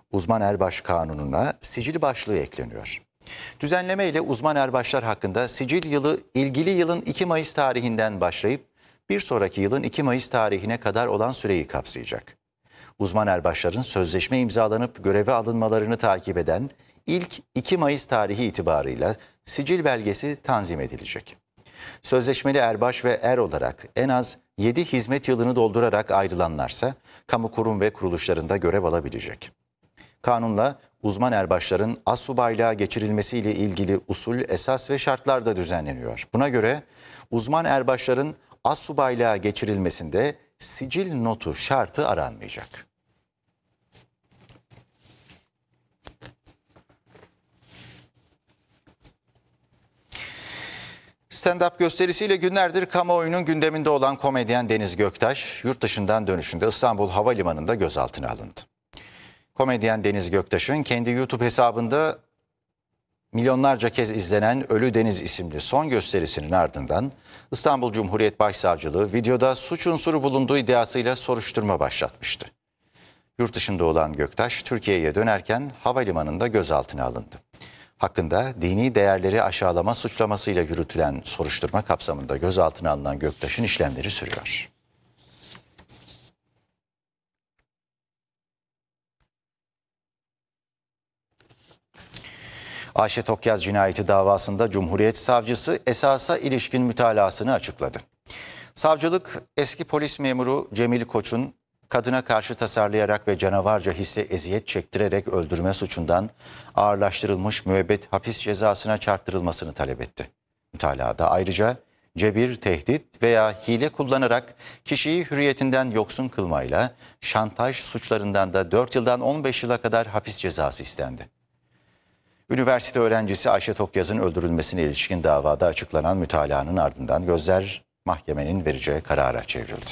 Uzman erbaş kanununa sicil başlığı ekleniyor. Düzenleme ile uzman erbaşlar hakkında sicil yılı ilgili yılın 2 Mayıs tarihinden başlayıp bir sonraki yılın 2 Mayıs tarihine kadar olan süreyi kapsayacak. Uzman erbaşların sözleşme imzalanıp göreve alınmalarını takip eden ilk 2 Mayıs tarihi itibarıyla sicil belgesi tanzim edilecek. Sözleşmeli erbaş ve er olarak en az 7 hizmet yılını doldurarak ayrılanlarsa kamu kurum ve kuruluşlarında görev alabilecek. Kanunla uzman erbaşların astsubaylığa geçirilmesiyle ilgili usul, esas ve şartlar da düzenleniyor. Buna göre uzman erbaşların astsubaylığa geçirilmesinde sicil notu şartı aranmayacak. Stand-up gösterisiyle günlerdir kamuoyunun gündeminde olan komedyen Deniz Göktaş, yurt dışından dönüşünde İstanbul Havalimanı'nda gözaltına alındı. Komedyen Deniz Göktaş'ın kendi YouTube hesabında milyonlarca kez izlenen Ölü Deniz isimli son gösterisinin ardından İstanbul Cumhuriyet Başsavcılığı videoda suç unsuru bulunduğu iddiasıyla soruşturma başlatmıştı. Yurt dışında olan Göktaş, Türkiye'ye dönerken havalimanında gözaltına alındı. Hakkında dini değerleri aşağılama suçlamasıyla yürütülen soruşturma kapsamında gözaltına alınan Göktaş'ın işlemleri sürüyor. Ayşe Tokyaz cinayeti davasında Cumhuriyet Savcısı esasa ilişkin mütalasını açıkladı. Savcılık eski polis memuru Cemil Koç'un kadına karşı tasarlayarak ve canavarca hisse eziyet çektirerek öldürme suçundan ağırlaştırılmış müebbet hapis cezasına çarptırılmasını talep etti. Mütalada ayrıca cebir, tehdit veya hile kullanarak kişiyi hürriyetinden yoksun kılmayla şantaj suçlarından da 4 yıldan 15 yıla kadar hapis cezası istendi. Üniversite öğrencisi Ayşe Tokyaz'ın öldürülmesine ilişkin davada açıklanan mütalaanın ardından gözler mahkemenin vereceği karara çevrildi.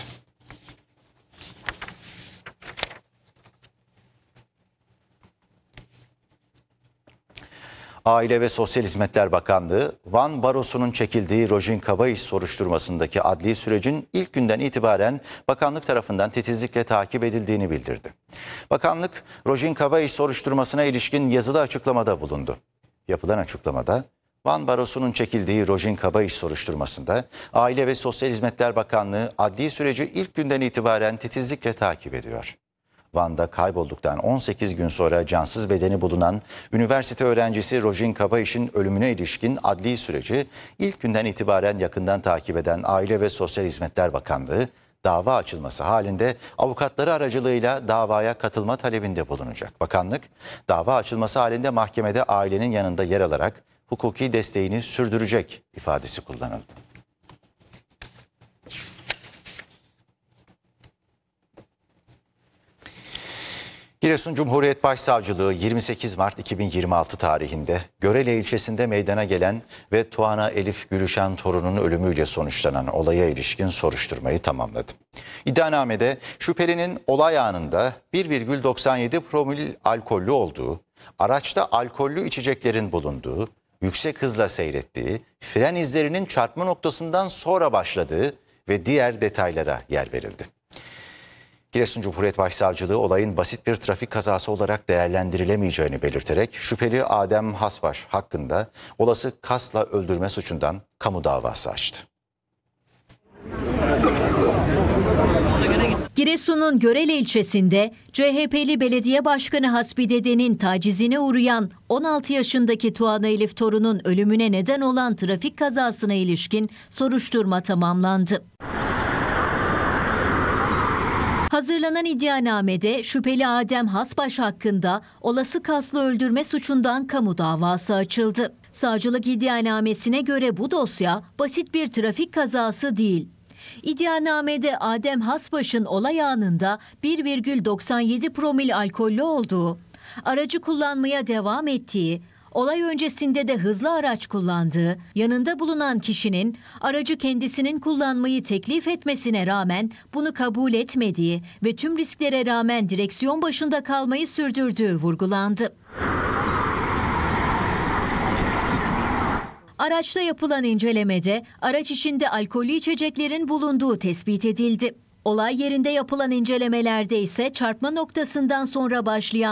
Aile ve Sosyal Hizmetler Bakanlığı, Van Barosu'nun çekildiği Rojin Kabayış soruşturmasındaki adli sürecin ilk günden itibaren bakanlık tarafından titizlikle takip edildiğini bildirdi. Bakanlık, Rojin Kabayış soruşturmasına ilişkin yazılı açıklamada bulundu. Yapılan açıklamada, Van Barosu'nun çekildiği Rojin Kabayış soruşturmasında Aile ve Sosyal Hizmetler Bakanlığı adli süreci ilk günden itibaren titizlikle takip ediyor. Van'da kaybolduktan 18 gün sonra cansız bedeni bulunan üniversite öğrencisi Rojin Kabayış'ın ölümüne ilişkin adli süreci ilk günden itibaren yakından takip eden Aile ve Sosyal Hizmetler Bakanlığı, dava açılması halinde avukatları aracılığıyla davaya katılma talebinde bulunacak. Bakanlık, dava açılması halinde mahkemede ailenin yanında yer alarak hukuki desteğini sürdürecek ifadesi kullanıldı. Giresun Cumhuriyet Başsavcılığı 28 Mart 2026 tarihinde Görele ilçesinde meydana gelen ve Tuana Elif Gülüşen torunun ölümüyle sonuçlanan olaya ilişkin soruşturmayı tamamladı. İddianamede şüphelinin olay anında 1,97 promil alkollü olduğu, araçta alkollü içeceklerin bulunduğu, yüksek hızla seyrettiği, fren izlerinin çarpma noktasından sonra başladığı ve diğer detaylara yer verildi. Giresun Cumhuriyet Başsavcılığı olayın basit bir trafik kazası olarak değerlendirilemeyeceğini belirterek şüpheli Adem Hasbaş hakkında olası kasla öldürme suçundan kamu davası açtı. Giresun'un Görele ilçesinde CHP'li belediye başkanı Hasbi Dede'nin tacizine uğrayan 16 yaşındaki Tuana Elif torunun ölümüne neden olan trafik kazasına ilişkin soruşturma tamamlandı. Hazırlanan iddianamede şüpheli Adem Hasbaş hakkında olası kaslı öldürme suçundan kamu davası açıldı. Savcılık iddianamesine göre bu dosya basit bir trafik kazası değil. İddianamede Adem Hasbaş'ın olay anında 1,97 promil alkollü olduğu, aracı kullanmaya devam ettiği, olay öncesinde de hızlı araç kullandığı, yanında bulunan kişinin aracı kendisinin kullanmayı teklif etmesine rağmen bunu kabul etmediği ve tüm risklere rağmen direksiyon başında kalmayı sürdürdüğü vurgulandı. Araçta yapılan incelemede araç içinde alkollü içeceklerin bulunduğu tespit edildi. Olay yerinde yapılan incelemelerde ise çarpma noktasından sonra başlayan